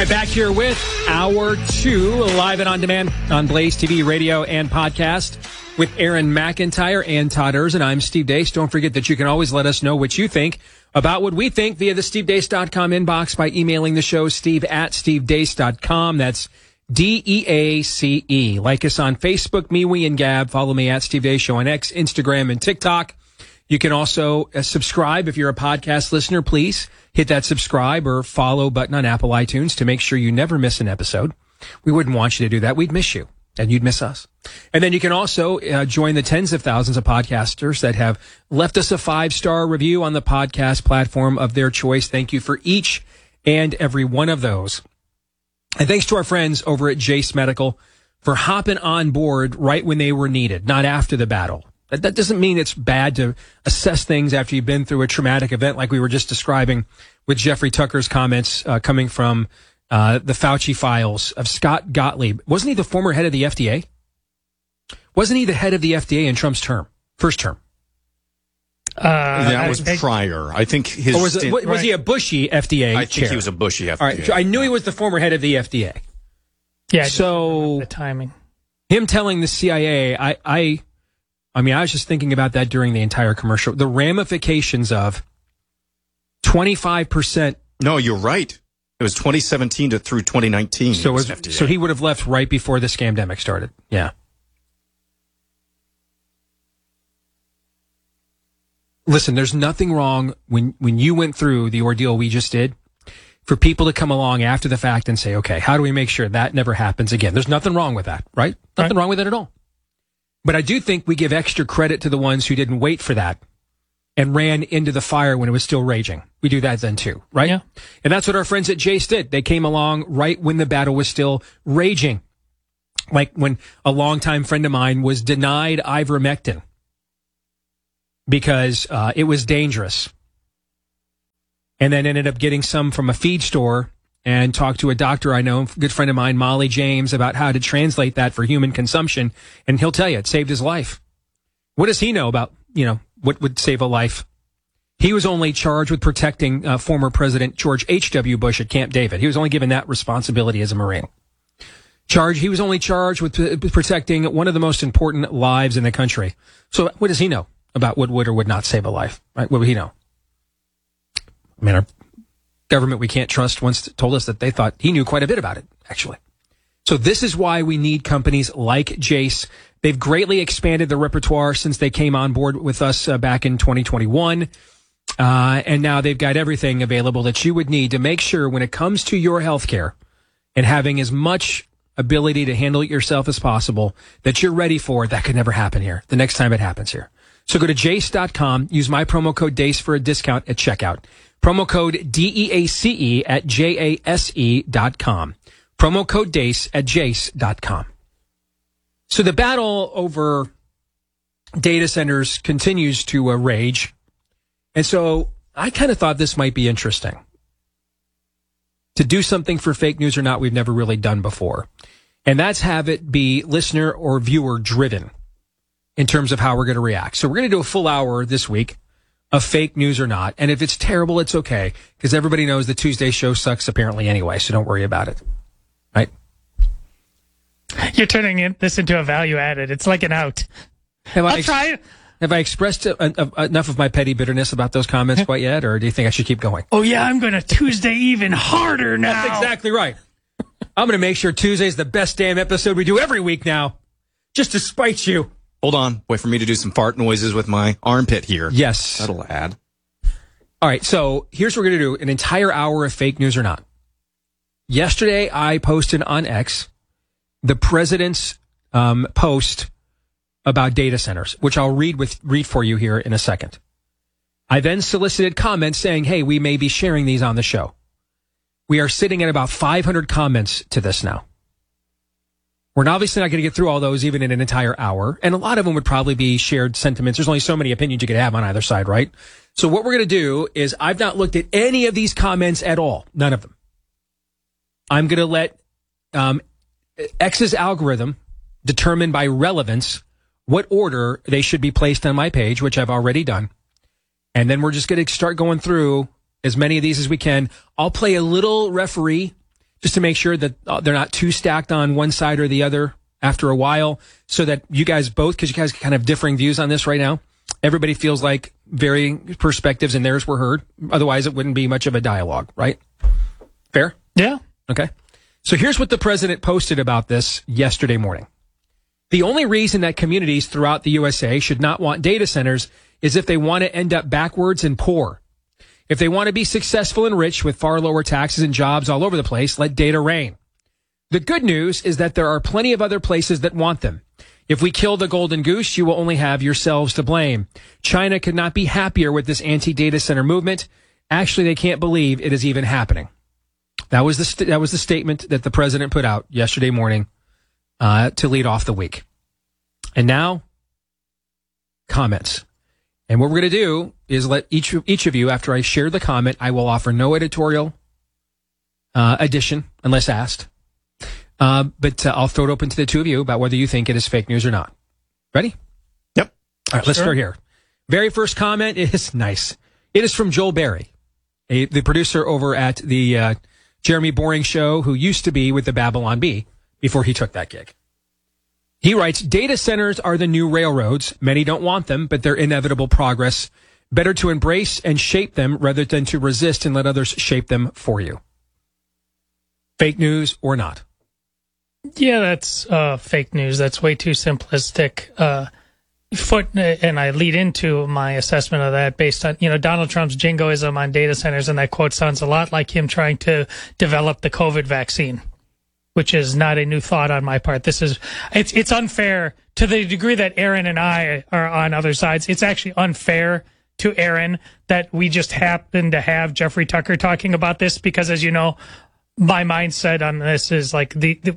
right, back here with Hour 2, live and on demand on Blaze TV, radio, and podcast with Aaron McIntyre and Todd Erzen. I'm Steve Deace. Don't forget that you can always let us know what you think about what we think via the stevedeace.com inbox by emailing the show, steve@stevedeace.com. That's DEACE. Like us on Facebook, MeWe, and Gab. Follow me at Steve Deace Show on X, Instagram, and TikTok. You can also subscribe if you're a podcast listener. Please hit that subscribe or follow button on Apple iTunes to make sure you never miss an episode. We wouldn't want you to do that. We'd miss you, and you'd miss us. And then you can also join the tens of thousands of podcasters that have left us a 5-star review on the podcast platform of their choice. Thank you for each and every one of those. And thanks to our friends over at Jase Medical for hopping on board right when they were needed, not after the battle. That doesn't mean it's bad to assess things after you've been through a traumatic event like we were just describing with Jeffrey Tucker's comments coming from the Fauci files of Scott Gottlieb. Wasn't he the former head of the FDA? Wasn't he the head of the FDA in Trump's first term? That was prior. I think his... was he a Bushy FDA chair? I think he was a Bushy FDA. All right, so I knew he was the former head of the FDA. Yeah, so the timing. Him telling the CIA, I mean, I was just thinking about that during the entire commercial. The ramifications of 25%. No, you're right. It was 2017 through 2019. So he would have left right before the scamdemic started. Yeah. Listen, there's nothing wrong when you went through the ordeal we just did for people to come along after the fact and say, okay, how do we make sure that never happens again? There's nothing wrong with that, right? Nothing wrong with it at all. But I do think we give extra credit to the ones who didn't wait for that and ran into the fire when it was still raging. We do that then too, right? Yeah. And that's what our friends at Jase did. They came along right when the battle was still raging. Like when a longtime friend of mine was denied ivermectin because it was dangerous. And then ended up getting some from a feed store and talked to a doctor I know, a good friend of mine, Molly James, about how to translate that for human consumption. And he'll tell you, it saved his life. What does he know about, what would save a life? He was only charged with protecting former President George H.W. Bush at Camp David. He was only given that responsibility as a Marine. He was only charged with protecting one of the most important lives in the country. So what does he know about what would or would not save a life? Right? What would he know? I mean, our government we can't trust once told us that they thought he knew quite a bit about it, actually. So this is why we need companies like Jase. They've greatly expanded their repertoire since they came on board with us back in 2021. And now they've got everything available that you would need to make sure when it comes to your healthcare and having as much ability to handle it yourself as possible that you're ready for it. That could never happen here the next time it happens here. So go to jase.com, use my promo code DACE for a discount at checkout. Promo code DEACE at JASE.com. Promo code DACE at JASE.com. So the battle over data centers continues to rage. And so I kind of thought this might be interesting. To do something for fake news or not we've never really done before. And that's have it be listener or viewer driven in terms of how we're going to react. So we're going to do a full hour this week of fake news or not. And if it's terrible, it's okay. Because everybody knows the Tuesday show sucks apparently anyway. So don't worry about it. Right? You're turning this into a value added. It's like an out. I'll try it. Have I expressed enough of my petty bitterness about those comments quite yet? Or do you think I should keep going? Oh, yeah, I'm going to Tuesday even harder now. That's exactly right. I'm going to make sure Tuesday's the best damn episode we do every week now. Just to spite you. Hold on. Wait for me to do some fart noises with my armpit here. Yes. That'll add. All right, so here's what we're going to do. An entire hour of fake news or not. Yesterday, I posted on X the president's post about data centers, which I'll read for you here in a second. I then solicited comments saying, hey, we may be sharing these on the show. We are sitting at about 500 comments to this now. We're obviously not going to get through all those even in an entire hour. And a lot of them would probably be shared sentiments. There's only so many opinions you could have on either side, right? So what we're going to do is I've not looked at any of these comments at all. None of them. I'm going to let X's algorithm determine by relevance what order they should be placed on my page, which I've already done. And then we're just going to start going through as many of these as we can. I'll play a little referee just to make sure that they're not too stacked on one side or the other after a while, so that you guys both, because you guys kind of have differing views on this right now, everybody feels like varying perspectives and theirs were heard. Otherwise, it wouldn't be much of a dialogue, right? Fair? Yeah. Okay. So here's what the president posted about this yesterday morning. The only reason that communities throughout the USA should not want data centers is if they want to end up backwards and poor. If they want to be successful and rich with far lower taxes and jobs all over the place, let data reign. The good news is that there are plenty of other places that want them. If we kill the golden goose, you will only have yourselves to blame. China could not be happier with this anti-data center movement. Actually, they can't believe it is even happening. That was the statement that the president put out yesterday morning to lead off the week. And now, comments. And what we're going to do is let each of you, after I share the comment, I will offer no editorial addition unless asked. But I'll throw it open to the two of you about whether you think it is fake news or not. Ready? Yep. All right, let's start here. Very first comment is nice. It is from Joel Berry, the producer over at the Jeremy Boring show, who used to be with the Babylon Bee before he took that gig. He writes, data centers are the new railroads. Many don't want them, but they're inevitable progress. Better to embrace and shape them rather than to resist and let others shape them for you. Fake news or not? Yeah, that's fake news. That's way too simplistic. And I lead into my assessment of that based on, Donald Trump's jingoism on data centers, and that quote sounds a lot like him trying to develop the COVID vaccine, which is not a new thought on my part. It's unfair to the degree that Aaron and I are on other sides. It's actually unfair to Aaron that we just happen to have Jeffrey Tucker talking about this, because, as you know, my mindset on this is like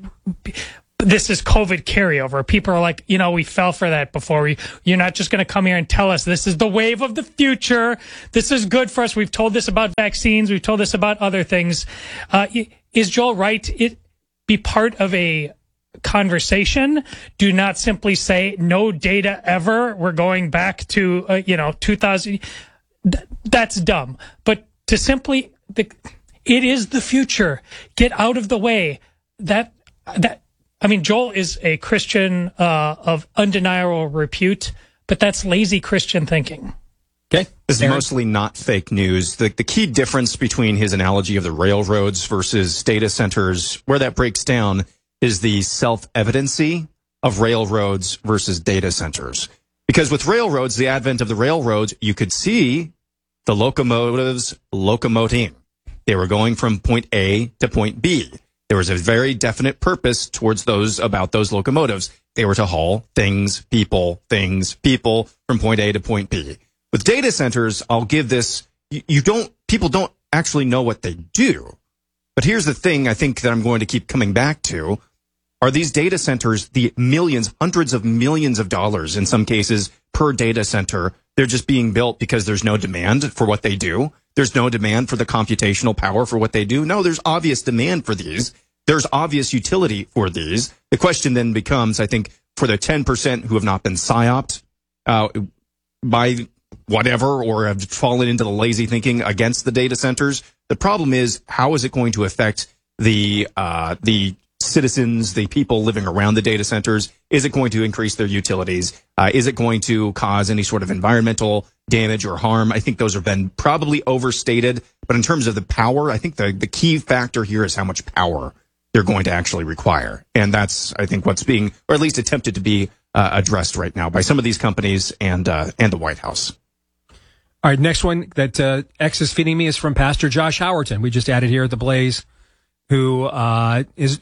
this is COVID carryover. People are like, we fell for that before. You're not just going to come here and tell us this is the wave of the future. This is good for us. We've told this about vaccines. We've told this about other things. Is Joel right? It be part of a conversation. Do not simply say no data ever. We're going back to 2000. That's dumb. But to simply it is the future. Get out of the way. Joel is a Christian of undeniable repute, but that's lazy Christian thinking. Okay. This is mostly not fake news. The key difference between his analogy of the railroads versus data centers, where that breaks down, is the self-evidency of railroads versus data centers. Because with railroads, the advent of the railroads, you could see the locomotives locomoting. They were going from point A to point B. There was a very definite purpose towards about those locomotives. They were to haul things, people from point A to point B. With data centers, I'll give this, people don't actually know what they do. But here's the thing I think that I'm going to keep coming back to. Are these data centers the millions, hundreds of millions of dollars in some cases per data center? They're just being built because there's no demand for what they do. There's no demand for the computational power for what they do. No, there's obvious demand for these. There's obvious utility for these. The question then becomes, I think, for the 10% who have not been psyoped by whatever, or have fallen into the lazy thinking against the data centers, the problem is, how is it going to affect the citizens, the people living around the data centers? Is it going to increase their utilities? Is it going to cause any sort of environmental damage or harm? I think those have been probably overstated. But in terms of the power, I think the key factor here is how much power they're going to actually require. And that's, I think, what's being, or at least attempted to be addressed right now by some of these companies and the White House. All right, next one that X is feeding me is from Pastor Josh Howerton. We just added here at the Blaze, who is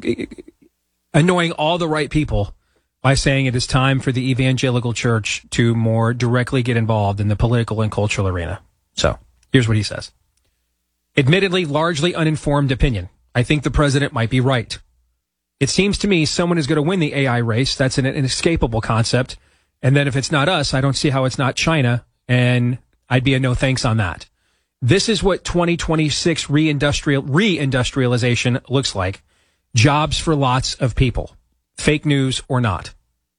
annoying all the right people by saying it is time for the evangelical church to more directly get involved in the political and cultural arena. So here's what he says. Admittedly, largely uninformed opinion. I think the president might be right. It seems to me someone is going to win the AI race. That's an inescapable concept. And then if it's not us, I don't see how it's not China. And I'd be a no thanks on that. This is what 2026 reindustrialization looks like. Jobs for lots of people. Fake news or not?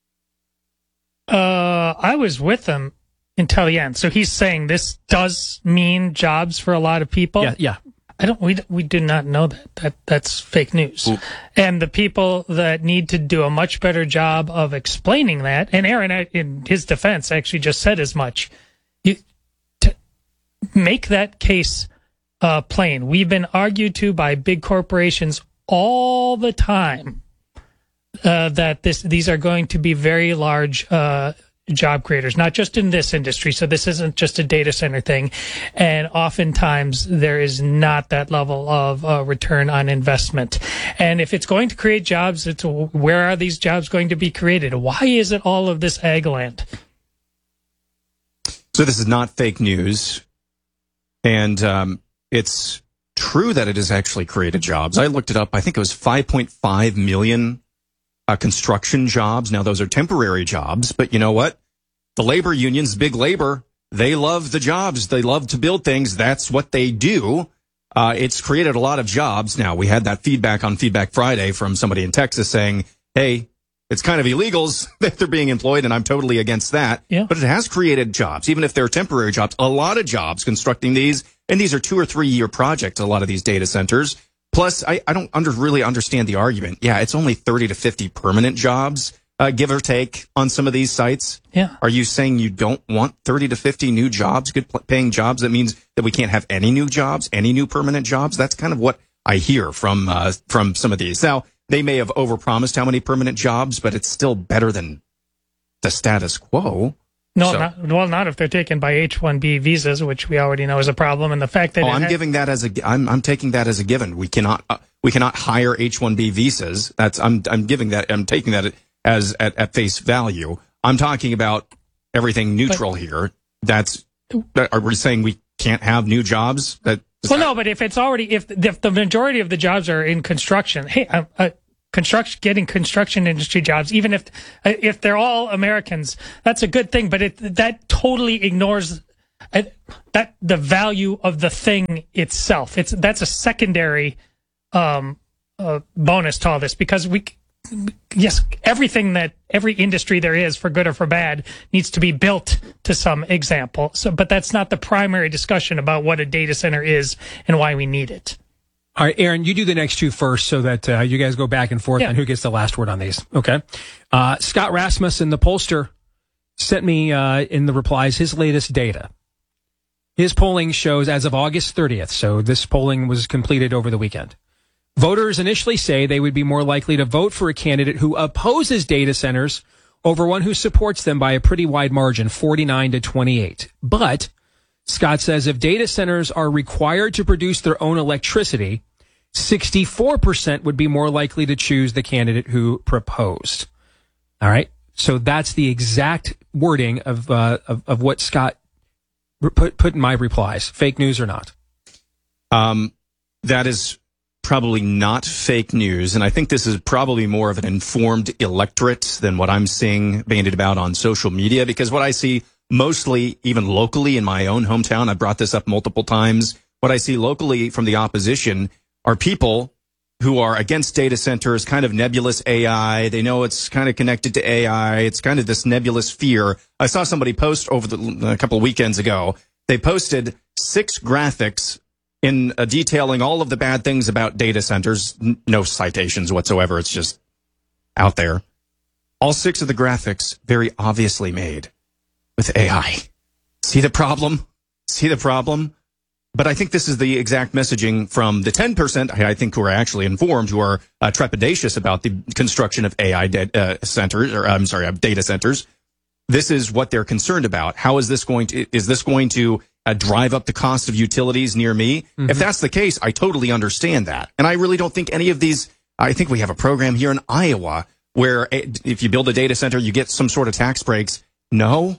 I was with him until the end. So he's saying this does mean jobs for a lot of people? Yeah. We do not know that. That's fake news. Ooh. And the people that need to do a much better job of explaining that, and Aaron, in his defense, actually just said as much. To make that case plain. We've been argued to by big corporations all the time that these are going to be very large job creators, not just in this industry. So this isn't just a data center thing. And oftentimes there is not that level of return on investment. And if it's going to create jobs, where are these jobs going to be created? Why is it all of this ag land? So this is not fake news. And it's true that it has actually created jobs. I looked it up. I think it was 5.5 million construction jobs. Now, those are temporary jobs, but you know what? The labor unions, big labor, they love the jobs. They love to build things. That's what they do. It's created a lot of jobs. Now, we had that feedback on Feedback Friday from somebody in Texas saying, hey, it's kind of illegals that they're being employed, and I'm totally against that. Yeah. But it has created jobs, even if they're temporary jobs, a lot of jobs constructing these. And these are 2 or 3 year projects, a lot of these data centers. Plus, I don't really understand the argument. Yeah, it's only 30 to 50 permanent jobs, give or take, on some of these sites. Yeah. Are you saying you don't want 30 to 50 new jobs, good paying jobs? That means that we can't have any new jobs, any new permanent jobs? That's kind of what I hear from some of these. Now, they may have overpromised how many permanent jobs, but it's still better than the status quo. No, not if they're taken by H-1B visas, which we already know is a problem. And the fact that I'm taking that as a given. We cannot hire H-1B visas. I'm taking that as at face value. I'm talking about everything neutral here. Are we saying we can't have new jobs? But if the majority of the jobs are in construction, hey, getting construction industry jobs, even if they're all Americans, that's a good thing. But that totally ignores that the value of the thing itself. That's a secondary bonus to all this, because every industry there is, for good or for bad, needs to be built to some example. But that's not the primary discussion about what a data center is and why we need it. All right, Aaron, you do the next two first so that you guys go back and forth on who gets the last word on these. Okay. Scott Rasmussen, the pollster, sent me in the replies his latest data. His polling shows as of August 30th, so this polling was completed over the weekend. Voters initially say they would be more likely to vote for a candidate who opposes data centers over one who supports them by a pretty wide margin, 49 to 28. But Scott says if data centers are required to produce their own electricity, 64% would be more likely to choose the candidate who proposed. All right. So that's the exact wording of what Scott put in my replies. Fake news or not? That is probably not fake news. And I think this is probably more of an informed electorate than what I'm seeing bandied about on social media, because what I see mostly, even locally in my own hometown, I brought this up multiple times, what I see locally from the opposition are people who are against data centers, kind of nebulous AI. They know it's kind of connected to AI. It's kind of this nebulous fear. I saw somebody post over a couple of weekends ago. They posted 6 graphics in detailing all of the bad things about data centers. No citations whatsoever. It's just out there. All 6 of the graphics very obviously made with AI. See the problem? But I think this is the exact messaging from the 10%, I think, who are actually informed, who are trepidatious about the construction of AI data centers. This is what they're concerned about. How is this going to drive up the cost of utilities near me? Mm-hmm. If that's the case, I totally understand that. And I really don't think any of these, I think we have a program here in Iowa where if you build a data center, you get some sort of tax breaks. No,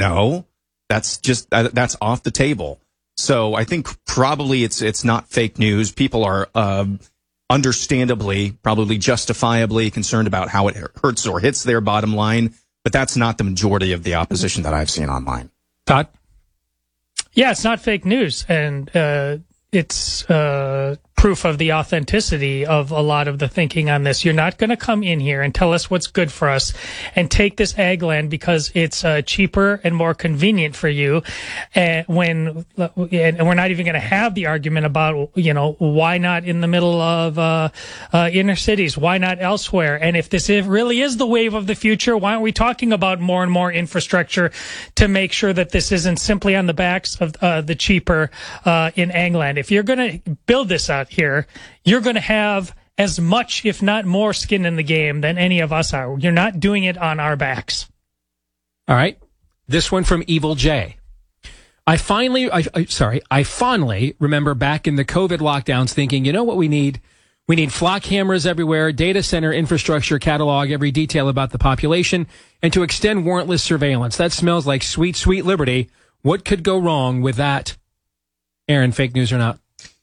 that's off the table. So I think probably it's not fake news. People are understandably, probably justifiably concerned about how it hurts or hits their bottom line, but that's not the majority of the opposition that I've seen online. Todd? Yeah, it's not fake news, and it's proof of the authenticity of a lot of the thinking on this. You're not going to come in here and tell us what's good for us and take this ag land because it's cheaper and more convenient for you. And we're not even going to have the argument about, why not in the middle of inner cities? Why not elsewhere? And if this really is the wave of the future, why aren't we talking about more and more infrastructure to make sure that this isn't simply on the backs of the cheaper in ag land? If you're going to build this out here, you're going to have as much, if not more, skin in the game than any of us are. You're not doing it on our backs. All right. This one from Evil J. I fondly remember back in the COVID lockdowns thinking, you know what we need? We need flock cameras everywhere, data center infrastructure, catalog every detail about the population, and to extend warrantless surveillance. That smells like sweet, sweet liberty. What could go wrong with that? Aaron, fake news or not?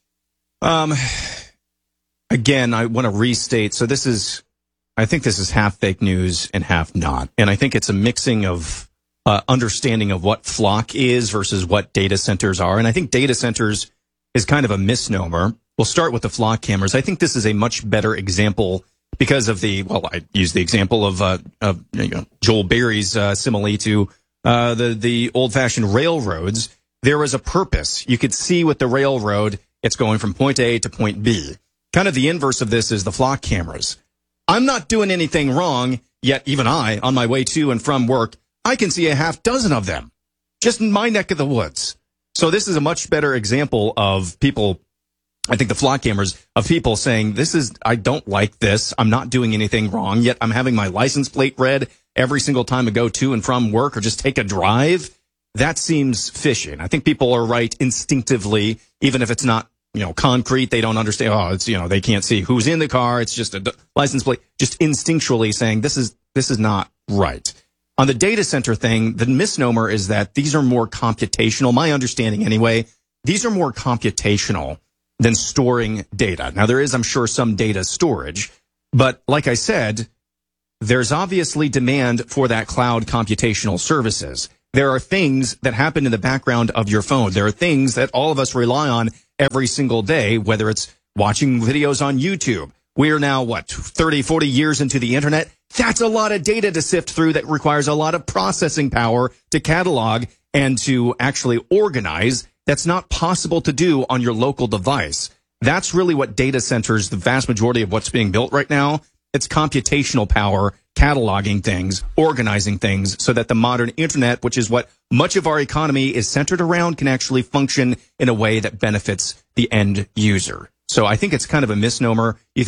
Again, I want to restate. So I think this is half fake news and half not. And I think it's a mixing of understanding of what flock is versus what data centers are. And I think data centers is kind of a misnomer. We'll start with the flock cameras. I think this is a much better example because of I use the example of Joel Berry's simile to the old-fashioned railroads. There was a purpose. You could see with the railroad, it's going from point A to point B. Kind of the inverse of this is the flock cameras. I'm not doing anything wrong, yet even I, on my way to and from work, I can see a half dozen of them just in my neck of the woods. So this is a much better example of people, I think the flock cameras, of people saying, I don't like this. I'm not doing anything wrong, yet I'm having my license plate read every single time I go to and from work or just take a drive. That seems fishy. And I think people are right instinctively, even if it's not, concrete. They don't understand. Oh, it's, they can't see who's in the car. It's just a license plate. Just instinctually saying this is not right. On the data center thing, the misnomer is that these are more computational. My understanding anyway, these are more computational than storing data. Now there is, I'm sure, some data storage, but like I said, there's obviously demand for that cloud computational services. There are things that happen in the background of your phone. There are things that all of us rely on every single day, whether it's watching videos on YouTube. We are now, 30, 40 years into the internet? That's a lot of data to sift through that requires a lot of processing power to catalog and to actually organize. That's not possible to do on your local device. That's really what data centers, the vast majority of what's being built right now, it's computational power, cataloging things, organizing things so that the modern internet, which is what much of our economy is centered around, can actually function in a way that benefits the end user. So I think it's kind of a misnomer.